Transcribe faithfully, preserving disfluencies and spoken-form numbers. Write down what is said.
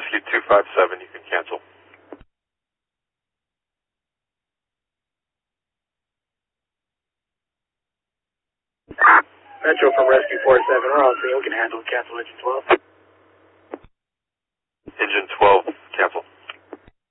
Rescue two five seven, you can cancel. Metro from Rescue four seven, we're on scene, we can handle cancel engine twelve. Engine twelve, cancel.